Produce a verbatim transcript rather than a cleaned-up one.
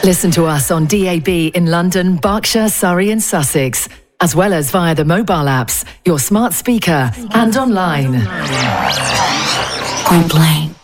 Listen to us on D A B in London, Berkshire, Surrey and Sussex, as well as via the mobile apps, your smart speaker and online. Point Blank.